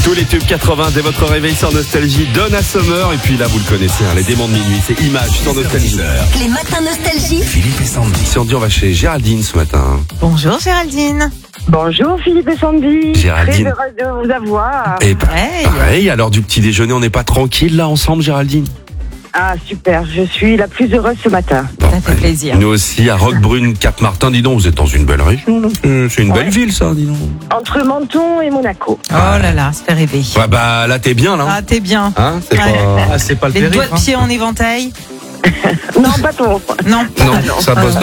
Tous les tubes 80 dès votre réveil sur Nostalgie, Donna Summer. Et puis là, vous le connaissez, les démons de minuit, c'est Image sur Nostalgie. Les matins Nostalgie. Philippe et Sandy. Si on dit, on va chez Géraldine ce matin. Bonjour Géraldine. Bonjour Philippe et Sandy. Géraldine. Très heureuse de vous avoir. Et Hey. pareil, alors du petit déjeuner, on n'est pas tranquille là ensemble, Géraldine? Ah super, je suis la plus heureuse ce matin. Bon, Ça fait plaisir. Nous aussi, à Roquebrune, Cap-Martin, dis donc, vous êtes dans une belle région. Donc, c'est une belle ville, ça, dis donc. Entre Menton et Monaco. Oh là là, ça fait rêver. Ouais, bah là, t'es bien, là. Ah, t'es bien. Hein, c'est Ouais. pas, c'est pas le Les périph', doigts de pied en éventail. Non, pas trop. Non. Non, ça bosse